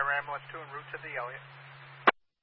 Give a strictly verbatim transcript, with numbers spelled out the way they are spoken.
Fire Ambulance two en route to the Elliott.